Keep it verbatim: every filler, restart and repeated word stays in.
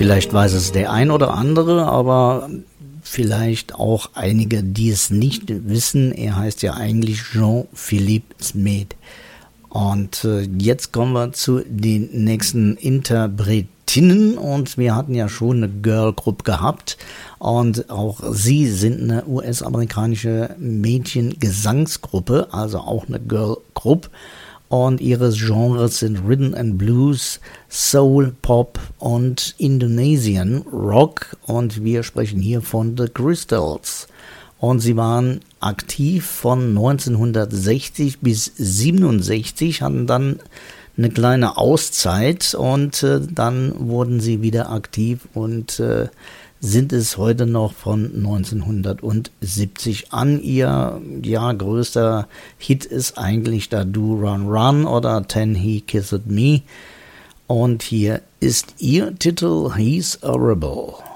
Vielleicht weiß es der ein oder andere, aber vielleicht auch einige, die es nicht wissen. Er heißt ja eigentlich Jean-Philippe Smet. Und äh, jetzt kommen wir zu den nächsten Interpretinnen. Und wir hatten ja schon eine Girl-Group gehabt. Und auch sie sind eine U S-amerikanische Mädchengesangsgruppe, also auch eine Girl-Group. Und ihre Genres sind Rhythm and Blues, Soul, Pop und Indonesian Rock. Und wir sprechen hier von The Crystals. Und sie waren aktiv von neunzehnhundertsechzig bis siebenundsechzig, hatten dann eine kleine Auszeit und äh, dann wurden sie wieder aktiv und äh, sind es heute noch von neunzehnhundertsiebzig an. Ihr ja, größter Hit ist eigentlich da Do Run Run oder Ten He Kissed Me. Und hier ist ihr Titel He's a Rebel.